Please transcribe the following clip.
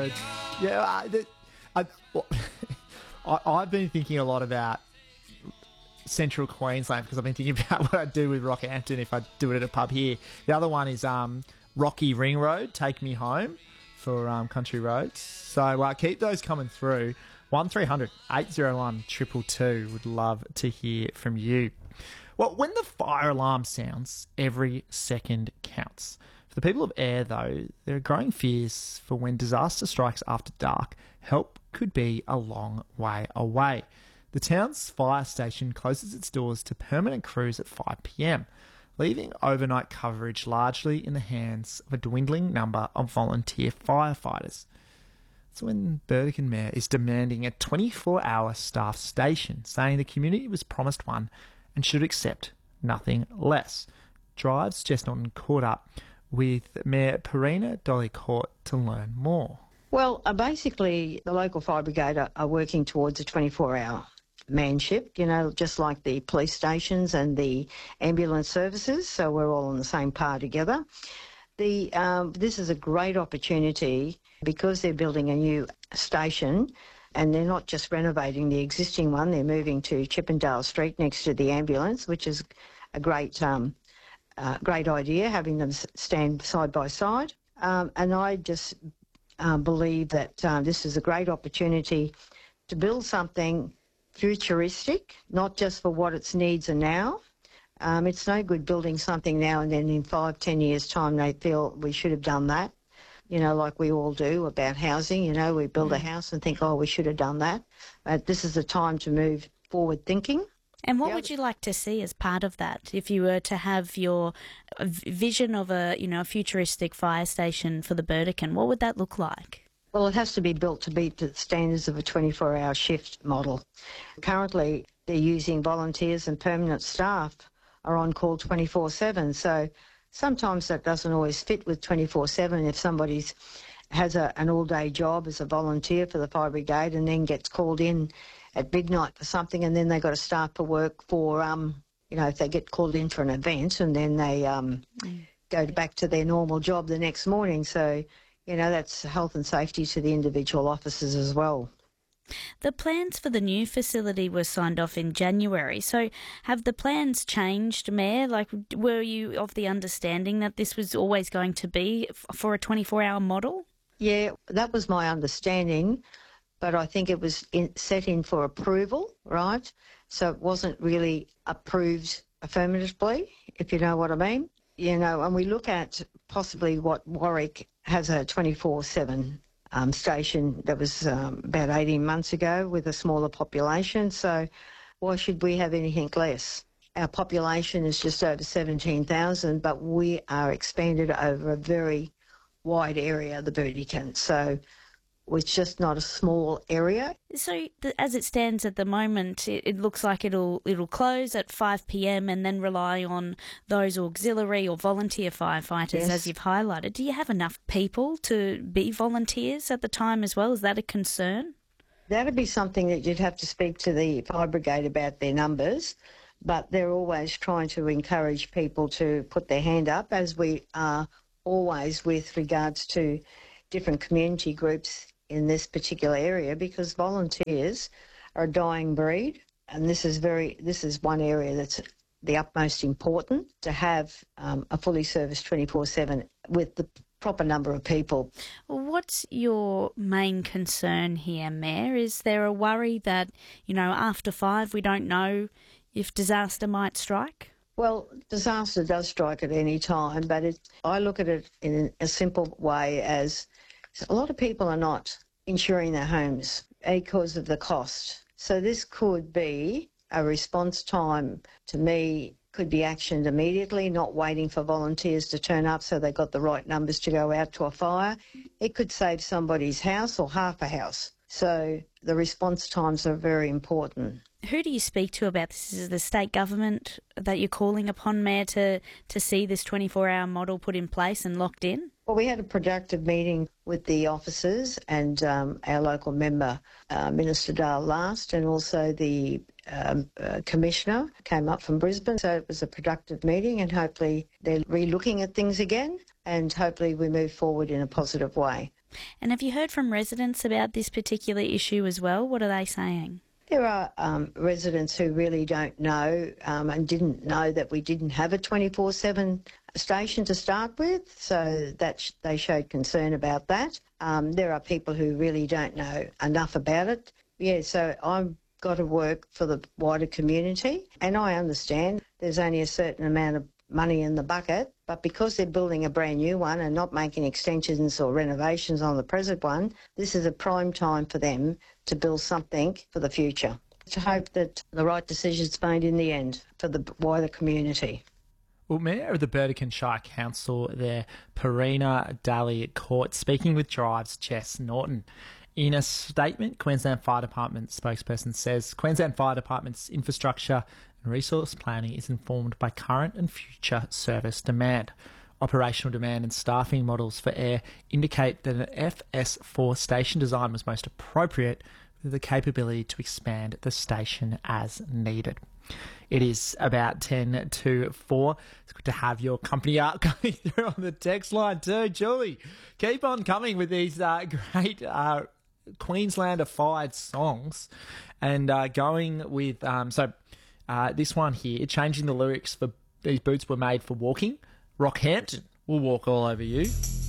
road. Yeah, well, I've been thinking a lot about Central Queensland because I've been thinking about what I'd do with Rockhampton if I do it at a pub here. The other one is Rocky Ring Road, Take Me Home for country roads. So keep those coming through. 1300 801 222. Would love to hear from you. Well, when the fire alarm sounds, every second counts. For the people of Ayr, though, there are growing fears for when disaster strikes after dark, help could be a long way away. The town's fire station closes its doors to permanent crews at 5 p.m, leaving overnight coverage largely in the hands of a dwindling number of volunteer firefighters. That's when Burdekin Mayor is demanding a 24-hour staff station, saying the community was promised one and should accept nothing less. Drive's Jess Norton caught up with Mayor Perina Dolly-Court to learn more. Well, basically, the local fire brigade are working towards a 24-hour manship, just like the police stations and the ambulance services, so we're all on the same par together. This is a great opportunity because they're building a new station and they're not just renovating the existing one, they're moving to Chippendale Street next to the ambulance, which is a great idea, having them stand side by side. And I just believe that this is a great opportunity to build something futuristic, not just for what its needs are now. It's no good building something now and then in 5-10 years' time they feel we should have done that, like we all do about housing. We build a house and think, we should have done that. But this is the time to move forward thinking. And what would you like to see as part of that? If you were to have your vision of a futuristic fire station for the Burdekin, what would that look like? Well, it has to be built to meet the standards of a 24-hour shift model. Currently, they're using volunteers and permanent staff are on call 24/7. So sometimes that doesn't always fit with 24/7 if somebody has an all-day job as a volunteer for the fire brigade and then gets called in at midnight for something and then they've got to start for work for, if they get called in for an event and then they go back to their normal job the next morning. So, that's health and safety to the individual officers as well. The plans for the new facility were signed off in January. So have the plans changed, Mayor? Were you of the understanding that this was always going to be for a 24-hour model? Yeah, that was my understanding, but I think it was set in for approval, right? So it wasn't really approved affirmatively, if you know what I mean. And we look at possibly what Warwick has a 24/7 station that was about 18 months ago with a smaller population. So why should we have anything less? Our population is just over 17,000, but we are expanded over a very wide area, the Burdekin. So it's just not a small area. So as it stands at the moment, it looks like it'll close at 5 p.m. and then rely on those auxiliary or volunteer firefighters, Yes. as you've highlighted. Do you have enough people to be volunteers at the time as well? Is that a concern? That'd be something that you'd have to speak to the fire brigade about their numbers, but they're always trying to encourage people to put their hand up, as we are always with regards to different community groups in this particular area, because volunteers are a dying breed, and this is one area that's the utmost important, to have a fully serviced 24/7 with the proper number of people. What's your main concern here, Mayor? Is there a worry that, after 5 we don't know if disaster might strike? Well, disaster does strike at any time, but I look at it in a simple way as a lot of people are not insuring their homes because of the cost. So this could be a response time, to me, could be actioned immediately, not waiting for volunteers to turn up so they got the right numbers to go out to a fire. It could save somebody's house or half a house. So the response times are very important. Who do you speak to about this? Is it the state government that you're calling upon, Mayor, to see this 24-hour model put in place and locked in? Well, we had a productive meeting with the officers and our local member, Minister Dale last, and also the Commissioner came up from Brisbane. So it was a productive meeting, and hopefully they're re-looking at things again, and hopefully we move forward in a positive way. And have you heard from residents about this particular issue as well? What are they saying? There are residents who really don't know and didn't know that we didn't have a 24/7 station to start with, so that they showed concern about that. There are people who really don't know enough about it. Yeah, so I've got to work for the wider community, and I understand there's only a certain amount of money in the bucket, but because they're building a brand new one and not making extensions or renovations on the present one, this is a prime time for them to build something for the future. To hope that the right decision's made in the end for the wider community. Well, Mayor of the Burdekin Shire Council there, Parina Daly Court, speaking with Drive's Jess Norton. In a statement, Queensland Fire Department spokesperson says Queensland Fire Department's infrastructure and resource planning is informed by current and future service demand. Operational demand and staffing models for air indicate that an FS4 station design was most appropriate, with the capability to expand the station as needed. It is about 10 to 4. It's good to have your company art coming through on the text line too. Julie, keep on coming with these great Queenslander-fied songs. And going with, this one here, changing the lyrics for these boots were made for walking. Rockhampton will walk all over you.